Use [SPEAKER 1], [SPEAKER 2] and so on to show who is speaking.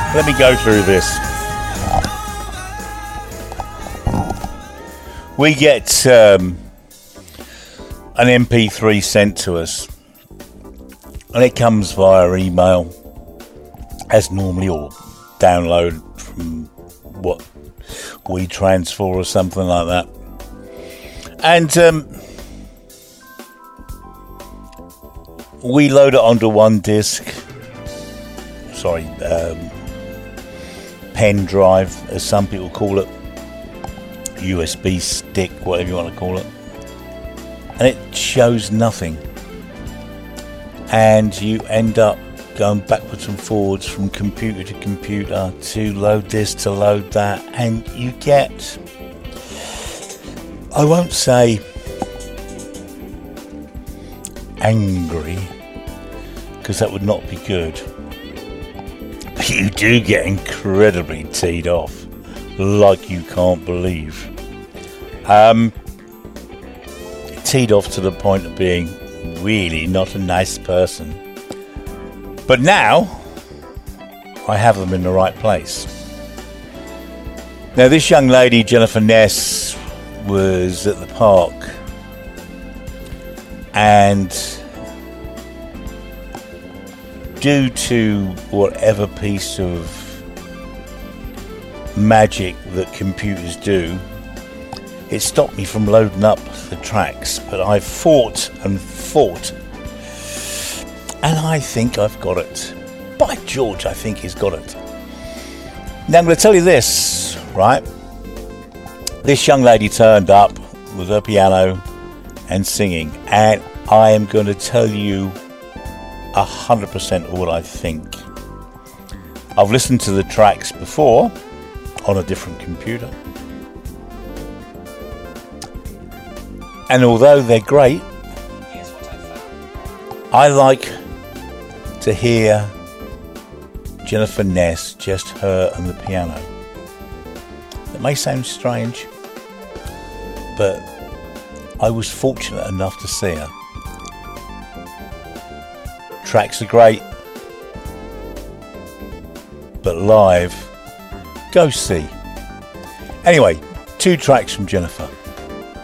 [SPEAKER 1] Let me go through this. We get an MP3 sent to us, and it comes via email, as normally, or download from what we transfer or something like that. And we load it onto one disc. Sorry, pen drive, as some people call it, USB stick, whatever you want to call it, and it shows nothing, and you end up going backwards and forwards from computer to computer to load this, to load that, and you get, I won't say angry, because that would not be good, but you do get incredibly teed off, like you can't believe. Teed off to the point of being really not a nice person. But now I have them in the right place. Now, this young lady, Jennifer Ness, was at the park, and due to whatever piece of magic that computers do, it stopped me from loading up the tracks, but I fought and fought, and I think I've got it. By George, I think he's got it. Now I'm going to tell you this, right? This young lady turned up with her piano and singing, and I am going to tell you 100% what I think. I've listened to the tracks before on a different computer, and although they're great, I like to hear Jennifer Ness, just her and the piano. It may sound strange, but I was fortunate enough to see her. Tracks are great, but live, go see. Anyway, 2 tracks from Jennifer.